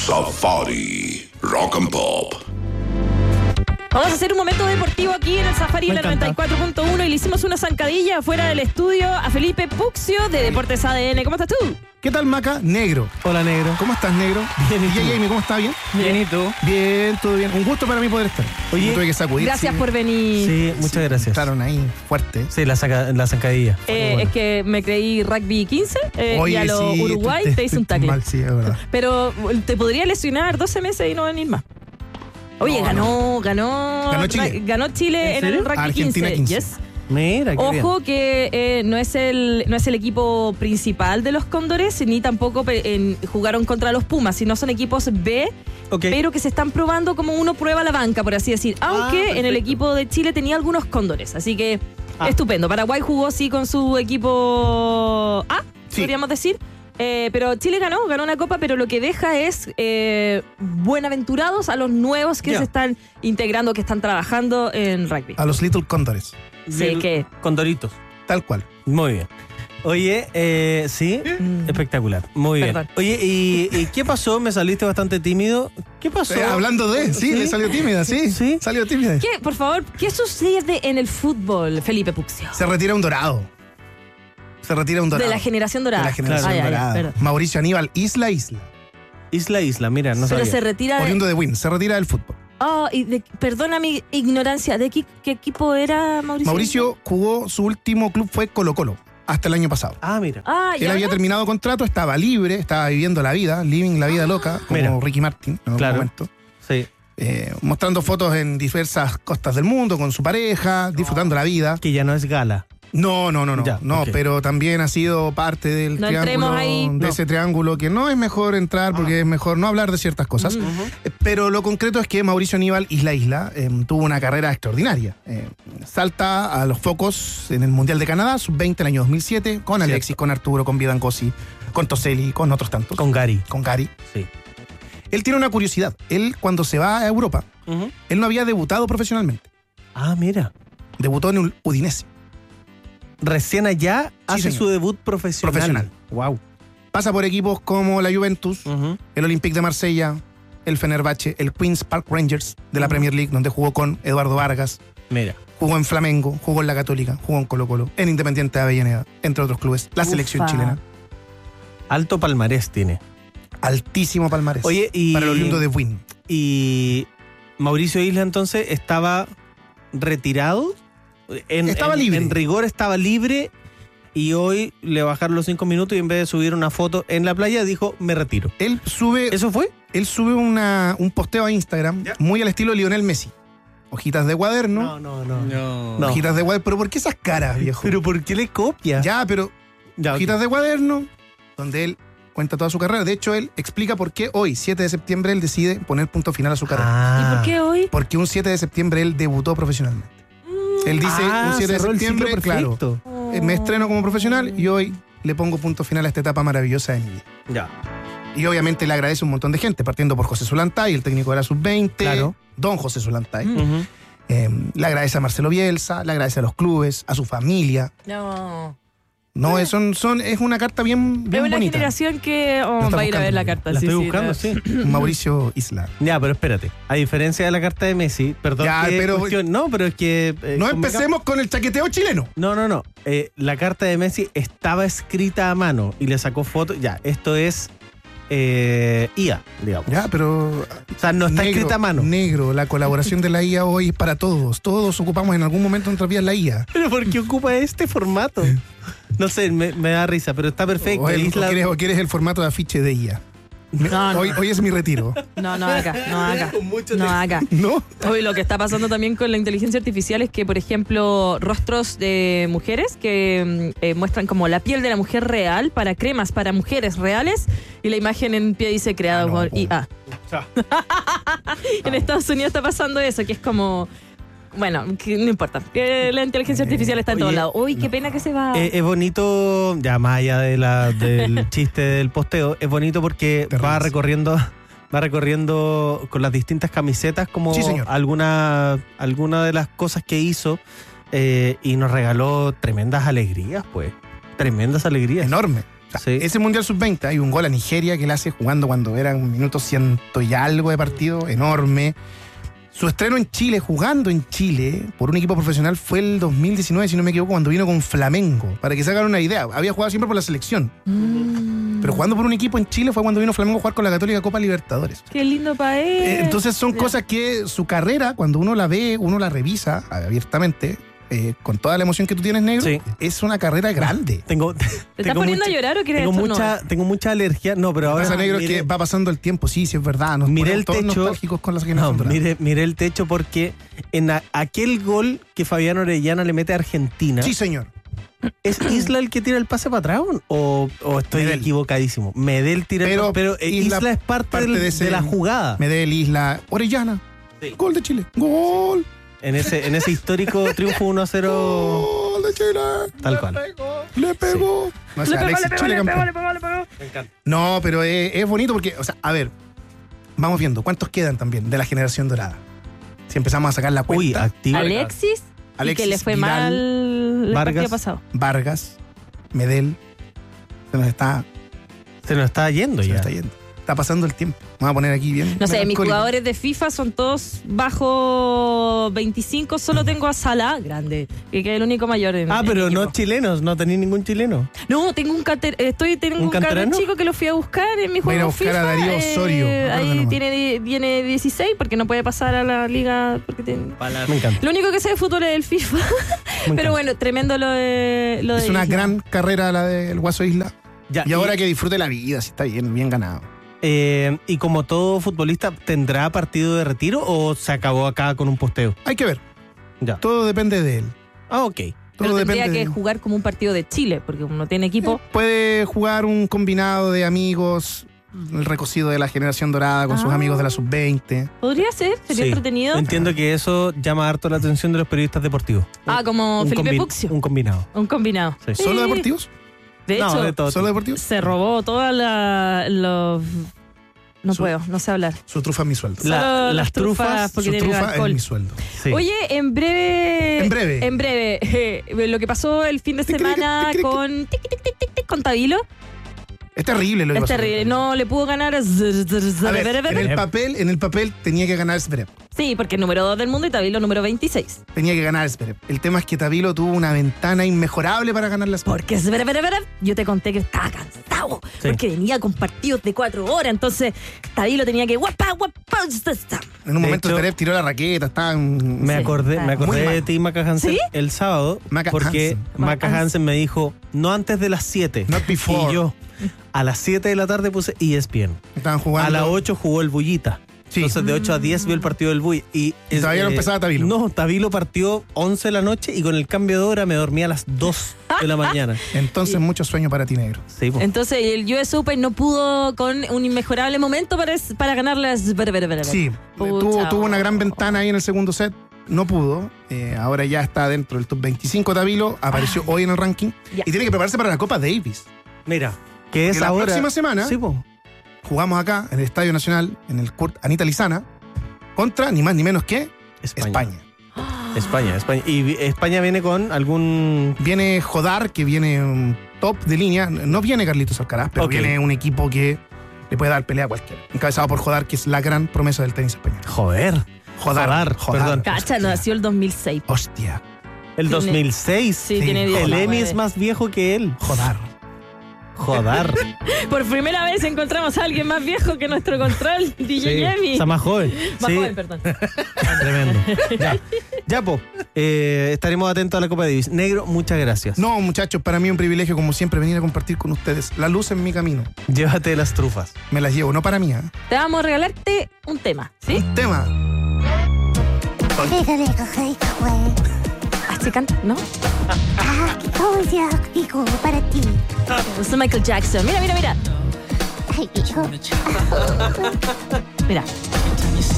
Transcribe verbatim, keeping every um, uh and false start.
Safari Rock and Pop. Vamos a hacer un momento deportivo aquí en el Safari en la noventa y cuatro punto uno y le hicimos una zancadilla fuera del estudio a Felipe Puccio de Deportes A D N. ¿Cómo estás tú? ¿Qué tal, Maca? Negro. Hola, negro. ¿Cómo estás, negro? Bien, ¿y tú? Y Jamie, ¿cómo está? ¿Bien? Bien, ¿y tú? Bien, todo bien. Un gusto para mí poder estar. Oye, me tuve que sacudir. Gracias sí. por venir. Sí, muchas Sí, gracias. Estaron ahí fuerte. Sí, la, saca, la zancadilla. Eh, Bueno. Es que me creí rugby quince eh, Oye, y a lo sí, Uruguay te- te hice un te- tackle. mal, sí, es verdad. Pero te podría lesionar doce meses y no venir más. Oye, No, ganó, ganó, Ganó Chile. ganó Chile ¿En en, el serio? rugby Argentina quince. quince. Yes. Mira, qué Ojo que eh, no es el no es el equipo principal de los Cóndores, ni tampoco pe- en, jugaron contra los Pumas, sino son equipos B, bien. Ok. pero que se están probando como uno prueba la banca, por así decir. Aunque en el perfecto. equipo de Chile tenía algunos Cóndores, así que Ah. estupendo. Paraguay jugó sí con su equipo A, Sí. podríamos decir. Eh, pero Chile ganó, ganó una copa, pero lo que deja es eh, buenaventurados a los nuevos que Ya. se están integrando, que están trabajando en rugby. A los Little Condores. Sí, Del- que- Con Doritos. Tal cual. Muy bien. Oye, eh, sí, Mm. espectacular. Muy bien. Perdón. Oye, ¿y, y qué pasó? Me saliste bastante tímido. ¿Qué pasó? Eh, hablando de, sí, ¿Sí? le salió tímida, sí. Sí. Salió tímida. ¿Qué, por favor, qué sucede en el fútbol, Felipe Puccio? Se retira un dorado. Se retira un dorado. De la generación De dorada. la generación Ah, ya, ya, dorada. perdón. Mauricio Aníbal, Isla Isla. Isla, Isla, mira, no Pero sabía. se retira de... Oriundo de Win. Se retira del fútbol. Oh, y de- perdona mi ignorancia, ¿de qué, qué equipo era Mauricio? Mauricio jugó, su último club fue Colo Colo, hasta el año pasado. Ah, mira. Ah, Él ¿ya había no? terminado contrato, estaba libre, estaba viviendo la vida, living la vida loca, como Mira. Ricky Martin en algún Claro. momento. Sí. Eh, mostrando fotos en diversas costas del mundo con su pareja, disfrutando la vida. Que ya no es gala. No, no, no, no, Ya, no, ok. pero también ha sido parte del No triángulo, entremos ahí. de No. ese triángulo que no es mejor entrar porque es mejor no hablar de ciertas cosas. Eh, Pero lo concreto es que Mauricio Aníbal, Isla Isla, eh, tuvo una carrera extraordinaria. Eh, salta a los focos en el Mundial de Canadá, sub veinte, el año dos mil siete, con Alexis, Cierto. con Arturo, con Vidancosi, con Toselli, con otros tantos, Con Gary. con Gary. Sí. Él tiene una curiosidad. Él, cuando se va a Europa, Ujú. él no había debutado profesionalmente. Ah, mira. Debutó en el Udinese. Recién allá hace señor. su debut profesional. Profesional. Wow. Pasa por equipos como la Juventus, Ujú. el Olympique de Marsella, el Fenerbahce, el Queen's Park Rangers de la Premier League, donde jugó con Eduardo Vargas, Mira. jugó en Flamengo, jugó en la Católica, jugó en Colo Colo, en Independiente de Avellaneda, entre otros clubes. La Ufa. selección chilena. Alto palmarés tiene. Altísimo palmarés. Oye, y- Para el oriundo de Win. Y Mauricio Isla entonces estaba retirado. En, Estaba en- libre. En rigor estaba libre y hoy le bajaron los cinco minutos y en vez de subir una foto en la playa dijo me retiro. Él sube, ¿Eso fue? él sube una, un posteo a Instagram Ya. muy al estilo Lionel Messi. Hojitas de cuaderno. no, no. No. No. Hojitas de cuaderno. ¿Pero por qué esas caras, viejo? Pero ¿por qué le copia? Ya, pero Ya, ok. hojitas de cuaderno, donde él cuenta toda su carrera. De hecho, él explica por qué hoy, siete de septiembre, él decide poner punto final a su carrera. Ah. ¿Y por qué hoy? Porque un siete de septiembre él debutó profesionalmente. Él dice, Ah, un siete de cerró el ciclo septiembre, claro, perfecto. eh, me estreno como profesional y hoy le pongo punto final a esta etapa maravillosa de mi vida. Ya. Y obviamente le agradece un montón de gente, partiendo por José Zulantay, el técnico de la sub veinte, Claro. don José Zulantay. Ujú. Eh, le agradece a Marcelo Bielsa, le agradece a los clubes, a su familia. No. No, es, son, son, es una carta bien, Es bien una bonita. generación que oh, La está va a ir a ver buscando. la carta. La sí, estoy sí, buscando, la- sí. Mauricio Isla. Ya, pero espérate. A diferencia de la carta de Messi, perdón. Ya, que pero- cuestión- no, pero es que. eh, No convengamos- empecemos con el chaqueteo chileno. No, no, no. Eh, la carta de Messi estaba escrita a mano y le sacó foto. Ya, esto es eh, I A, digamos. Ya, pero O sea, no está negro, escrita a mano. Negro, la colaboración de la I A hoy es para todos. Todos ocupamos en algún momento de nuestras vidas la I A. Pero ¿por qué ocupa este formato? No sé, me, me da risa, pero está perfecto. O, el- o Isla- quieres, o quieres el formato de afiche de I A. No, no. Hoy, hoy es mi retiro. No, no haga, no haga. No haga. ¿No? Hoy lo que está pasando también con la inteligencia artificial es que, por ejemplo, rostros de mujeres que mm, eh, muestran como la piel de la mujer real para cremas para mujeres reales y la imagen en pie dice creado Ah, no, por po. I A. En Estados Unidos está pasando eso, que es como... Bueno, que no importa. Que la inteligencia artificial está en todos Oye, lados. Uy, qué pena que se va. Eh, es bonito, ya más allá de la, del chiste del posteo, es bonito porque Te va ríes. recorriendo, va recorriendo con las distintas camisetas como Sí, señor. alguna, alguna de las cosas que hizo eh, y nos regaló tremendas alegrías, pues. Tremendas alegrías. Enorme. Sí. Ese Mundial sub veinte hay un gol a Nigeria que le hace jugando cuando eran minutos ciento y algo de partido, enorme. Su estreno en Chile, jugando en Chile, por un equipo profesional, fue el dos mil diecinueve, si no me equivoco, cuando vino con Flamengo. Para que se hagan una idea, había jugado siempre por la selección. Mm. Pero jugando por un equipo en Chile fue cuando vino Flamengo a jugar con la Católica Copa Libertadores. Qué lindo país. Eh, entonces son Ya. cosas que su carrera, cuando uno la ve, uno la revisa abiertamente, eh, con toda la emoción que tú tienes, negro, Sí. es una carrera grande. Tengo, ¿Te estás tengo poniendo mucha- a llorar o quieres Tengo esto? mucha, tengo mucha alergia. No, pero ahora. Pasa, negro, es mire- que va pasando el tiempo, sí, sí es verdad. Nos Miré ponemos el todos techo. nostálgicos con las No, generación dorada. mire, mire el techo porque en a- aquel gol que Fabián Orellana le mete a Argentina, Sí, señor. ¿es Isla el que tira el pase para atrás o, o estoy Medel. equivocadísimo? Medel tira Pero el pase, pero eh, Isla Isla, es parte, parte del- de de, ese- la jugada. Medel, Isla, Orellana. Sí. Gol de Chile. Gol. En ese, en ese histórico triunfo uno a cero. Gol de Chile. Tal cual. Le pegó. No, o sea, Alexis Chile campeón. Me encanta. No, pero es, es bonito porque, o sea, a ver, vamos viendo cuántos quedan también de la generación dorada. Si empezamos a sacar la Uy, cuenta, activa. Alexis, y Alexis que le fue Vidal, mal el Vargas. partido pasado. Vargas, Medel, se nos está, Se nos está yendo se nos ya. está yendo. Está pasando el tiempo. Vamos a poner aquí bien. No sé, mis melancólico. jugadores de FIFA son todos bajo veinticinco. Solo tengo a Salah, grande, que es el único mayor. En, Ah, en pero mi no equipo. chilenos, no tenéis ningún chileno. No, tengo un cater, estoy tengo ¿Un un, cater canterano? chico que lo fui a buscar en mi Voy a ir a juego buscar FIFA. a Darío eh, Osorio, acuérdate ahí nomás. tiene, tiene dieciséis porque no puede pasar a la liga. Porque tiene... Me encanta. Lo único que sé de fútbol es el FIFA. me Pero encanta. bueno, tremendo lo de lo Es de una Isla. gran carrera la del Guaso Isla. Ya, Y ahora que disfrute la vida, si está bien, bien ganado. Eh, y como todo futbolista, ¿tendrá partido de retiro o se acabó acá con un posteo? Hay que ver. Ya. Todo depende de él. Ah, ok. Todo Pero tendría depende que de él. jugar como un partido de Chile, porque como no tiene equipo. Puede jugar un combinado de amigos, el recocido de la generación dorada con sus Ah. amigos de la sub veinte. Podría ser, sería Sí. entretenido. Entiendo que eso llama harto la atención de los periodistas deportivos. Ah, como Un Felipe combi- Puccio. Un combinado. Un combinado. Sí. ¿Solo Sí. deportivos? De No, hecho, de todo. ¿Solo deportivos? se robó toda la. Los... No Su- puedo, no sé hablar. Su trufa es mi sueldo. La- Solo las las trufas, trufas, porque Su tienen trufa es alcohol. mi sueldo. Sí. Oye, en breve. En breve. En breve. eh, lo que pasó el fin de Tic, tic, tic, semana tic, tic, con. tic, tic, tic, tic, tic, con Tabilo. Es terrible lo que Es pasó. terrible. No le pudo ganar a. A ver, en el papel, en el papel tenía que ganar Zverev. Sí, porque es número dos del mundo y Tabilo número veintiséis. Tenía que ganar Zverev. El tema es que Tabilo tuvo una ventana inmejorable para ganar la Zverev. Porque es ver, ver, ver, yo te conté que estaba cansado. Sí. Porque venía con partidos de cuatro horas. Entonces, Tabilo tenía que. Guapa, guapa, En un De momento hecho, Zverev tiró la raqueta, estaba en- Me Sí, acordé, está me acordé muy mal. de ti, Maca Hansen, ¿Sí? el sábado, Maca porque Hansen. Maca Maca Hansen me dijo, no antes de las siete. Not before. Y yo, a las siete de la tarde puse E S P N. Estaban jugando. A las ocho jugó el Bullita. Sí. Entonces de ocho a diez vio el partido del Bull. Y, Y todavía no empezaba Tabilo. No, Tabilo partió once de la noche y con el cambio de hora me dormía a las dos de la mañana. Entonces, mucho sueño para ti, negro. Sí, po. Entonces, el U S Open no pudo con un inmejorable momento para, para ganar las. ver, ver, ver, ver. Sí, Pucha. tuvo, tuvo una gran ventana ahí en el segundo set. No pudo. Eh, ahora ya está dentro del top veinticinco. Tabilo apareció hoy en el ranking. Ya. Y tiene que prepararse para la Copa Davis. Mira, que es Que la ahora. próxima semana Sí, po. jugamos acá en el Estadio Nacional, en el Kurt Anita Lizana, contra ni más ni menos que España. España. España, España. Y vi- España viene con algún. Viene Jodar, que viene um, top de línea. No viene Carlitos Alcaraz, pero Ok. viene un equipo que le puede dar pelea a cualquiera. Encabezado por Jodar, que es la gran promesa del tenis español. Joder. Jodar, Jodar, perdón. Cacha, Hostia. nació el dos mil seis. Hostia. El Tiene- dos mil seis. Sí, Sí, tiene el diez. El Emi es más viejo que él. Jodar. Joder. Por primera vez encontramos a alguien más viejo que nuestro control, D J Emi. Está más joven. Más Sí, joven, perdón. tremendo. Ya, ya po. Eh, estaremos atentos a la Copa Davis. Negro, muchas gracias. No, muchachos, para mí es un privilegio, como siempre, venir a compartir con ustedes la luz en mi camino. Llévate las trufas. Me las llevo, no para mí, ¿eh? Te vamos a regalarte un tema, ¿sí? Un tema. Así canta, ¿no? Ah, qué cosa rico para ti. Es Michael Jackson. Mira, mira, mira. Ay, hijo. Mira.